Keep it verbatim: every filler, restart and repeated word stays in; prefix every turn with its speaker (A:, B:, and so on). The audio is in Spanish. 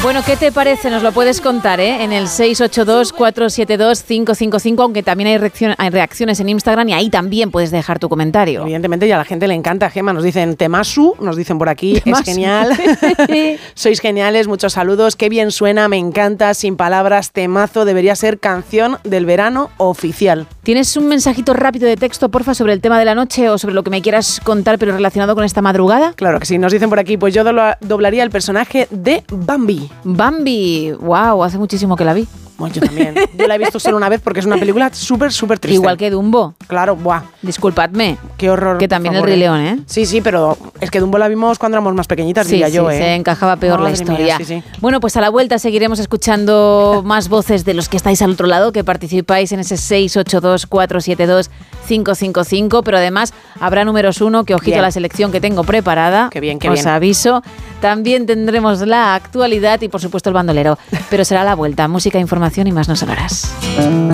A: Bueno, ¿qué te parece? Nos lo puedes contar, ¿eh? En el seis ocho dos, cuatro siete dos, cinco cinco cinco, aunque también hay, reaccion- hay reacciones en Instagram y ahí también puedes dejar tu comentario.
B: Evidentemente, y a la gente le encanta, Gemma. Nos dicen temasu, nos dicen por aquí,
A: Temasu.
B: es genial. Sois geniales, muchos saludos, qué bien suena, me encanta, sin palabras, temazo, debería ser canción del verano oficial.
A: ¿Tienes un mensajito rápido de texto, porfa, sobre el tema de la noche o sobre lo que me quieras contar, pero relacionado con esta madrugada?
B: Claro que sí, nos dicen por aquí, pues yo dobla- doblaría el personaje de Bambi.
A: Bambi, wow, hace muchísimo que la vi.
B: Bueno, yo también. Yo la he visto solo una vez porque es una película súper, súper triste.
A: Igual que Dumbo.
B: Claro, buah.
A: Disculpadme.
B: Qué horror.
A: Que también
B: por favor,
A: el Rey León, ¿eh?
B: Sí, sí, pero es que Dumbo la vimos cuando éramos más pequeñitas,
A: Sí,
B: diría
A: sí,
B: yo, ¿eh?
A: se encajaba peor
B: Madre
A: la historia.
B: mía, sí, sí.
A: Bueno, pues a la vuelta seguiremos escuchando más voces de los que estáis al otro lado, que participáis en ese seis ocho dos, cuatro siete dos, cinco cinco cinco, pero además habrá números uno, que ojito
B: Bien.
A: a la selección que tengo preparada.
B: Qué bien, qué
A: Os
B: bien.
A: aviso. También tendremos la actualidad y, por supuesto, el bandolero. Pero será a la vuelta. Música, información y más no sonarás.